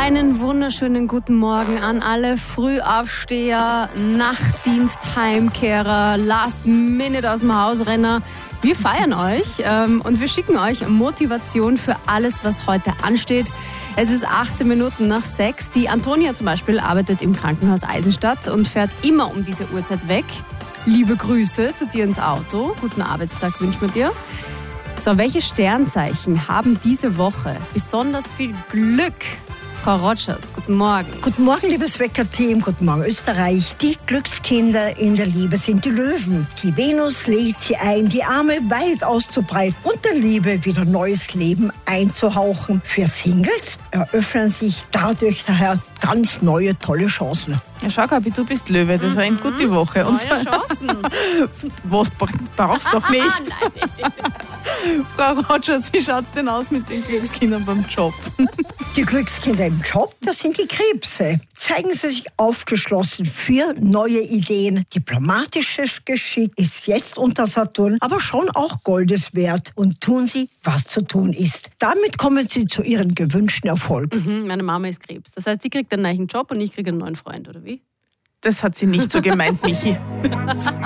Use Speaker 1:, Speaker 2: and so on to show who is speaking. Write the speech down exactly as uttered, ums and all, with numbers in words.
Speaker 1: Einen wunderschönen guten Morgen an alle Frühaufsteher, Nachtdienst-Heimkehrer, Last-Minute aus dem Hausrenner. Wir feiern euch ähm, und wir schicken euch Motivation für alles, was heute ansteht. Es ist achtzehn Minuten nach sechs. Die Antonia zum Beispiel arbeitet im Krankenhaus Eisenstadt und fährt immer um diese Uhrzeit weg. Liebe Grüße zu dir ins Auto. Guten Arbeitstag wünschen wir dir. So, welche Sternzeichen haben diese Woche besonders viel Glück? Frau Rogers, guten Morgen.
Speaker 2: Guten Morgen, liebes Wecker-Team. Guten Morgen, Österreich. Die Glückskinder in der Liebe sind die Löwen. Die Venus lädt sie ein, die Arme weit auszubreiten und der Liebe wieder neues Leben einzuhauchen. Für Singles eröffnen sich dadurch daher ganz neue, tolle Chancen.
Speaker 3: Ja, schau, Gabi, du bist Löwe, das war eine gute Woche.
Speaker 1: Und neue Chancen.
Speaker 3: Was brauchst du doch nicht?
Speaker 1: Nein.
Speaker 3: Frau Rogers, wie schaut es denn aus mit den Glückskindern beim Job?
Speaker 2: Die Glückskinder im Job, das sind die Krebse. Zeigen Sie sich aufgeschlossen für neue Ideen. Diplomatisches Geschick ist jetzt unter Saturn, aber schon auch Goldes wert. Und tun Sie, was zu tun ist. Damit kommen Sie zu Ihrem gewünschten Erfolg.
Speaker 1: Mhm, meine Mama ist Krebs. Das heißt, sie kriegt einen neuen Job und ich kriege einen neuen Freund, oder wie?
Speaker 3: Das hat sie nicht so gemeint, Michi.